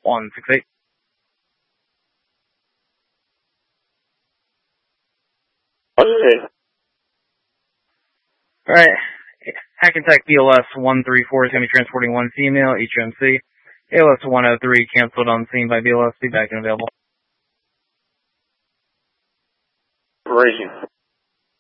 168. Okay. Alright. Hackensack BLS 134 is going to be transporting one female, HMC. ALS 103 canceled on scene by BLS. Be back and available. Raging.